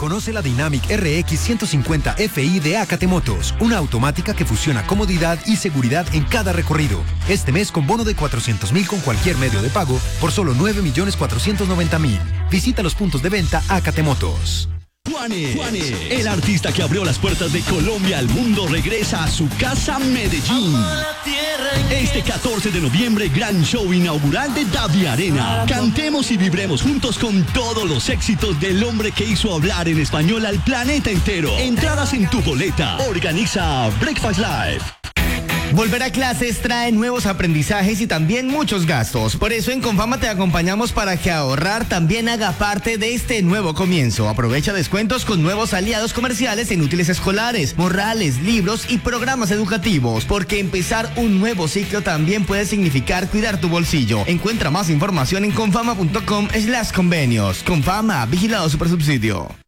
Conoce la Dynamic RX 150 FI de AKT Motos, una automática que fusiona comodidad y seguridad en cada recorrido. Este mes con bono de 400.000 con cualquier medio de pago por solo 9.490.000. Visita los puntos de venta AKT Motos. Juanes, el artista que abrió las puertas de Colombia al mundo, regresa a su casa Medellín. Este 14 de noviembre, gran show inaugural de Davi Arena. Cantemos y vibremos juntos con todos los éxitos del hombre que hizo hablar en español al planeta entero. Entradas en tu boleta. Organiza Breakfast Live. Volver a clases trae nuevos aprendizajes y también muchos gastos. Por eso en Confama te acompañamos para que ahorrar también haga parte de este nuevo comienzo. Aprovecha descuentos con nuevos aliados comerciales en útiles escolares, morrales, libros y programas educativos. Porque empezar un nuevo ciclo también puede significar cuidar tu bolsillo. Encuentra más información en confama.com/convenios. Confama, vigilado Supersubsidio.